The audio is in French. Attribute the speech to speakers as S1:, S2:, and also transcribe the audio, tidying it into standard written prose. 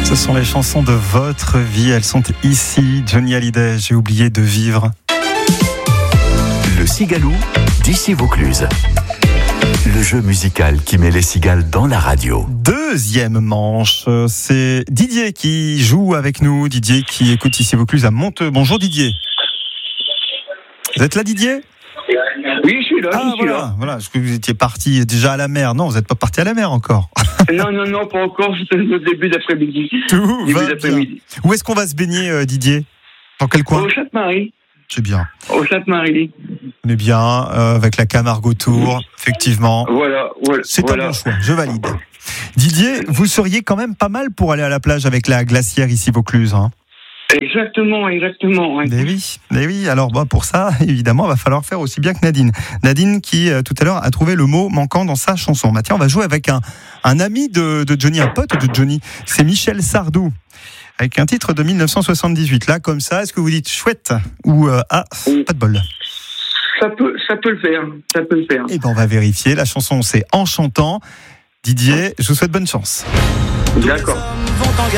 S1: Ce sont les chansons de votre vie, elles sont ici. Johnny Hallyday, j'ai oublié de vivre.
S2: Le Cigalou d'ici Vaucluse. Le jeu musical qui met les cigales dans la radio.
S1: Deuxième manche, c'est Didier qui joue avec nous. Didier qui écoute ici Vaucluse à Monteux. Bonjour Didier. Vous êtes là Didier ?
S3: Oui, je suis là.
S1: Voilà, je crois que vous étiez parti déjà à la mer. Non, vous n'êtes pas parti à la mer encore.
S3: Non, pas encore. C'était le début d'après-midi.
S1: Tout va bien. Où est-ce qu'on va se baigner, Didier ? Dans quel coin ?
S3: Au Châte-Marie.
S1: C'est bien.
S3: Au Châte-Marie.
S1: On est bien, avec la Camargue autour, effectivement.
S3: Voilà.
S1: C'est un bon choix, je valide. Didier, vous seriez quand même pas mal pour aller à la plage avec la glacière ici Vaucluse, hein ?
S3: Exactement. Ouais.
S1: Mais oui. Alors pour ça, évidemment, il va falloir faire aussi bien que Nadine. Nadine qui, tout à l'heure, a trouvé le mot manquant dans sa chanson. Bah, tiens, on va jouer avec un ami de Johnny, un pote de Johnny. C'est Michel Sardou, avec un titre de 1978. Là, comme ça, est-ce que vous dites chouette ou pas de bol ?
S3: Ça peut le faire.
S1: Eh ben, on va vérifier. La chanson, c'est En chantant. Didier, je vous souhaite bonne chance.
S3: D'accord.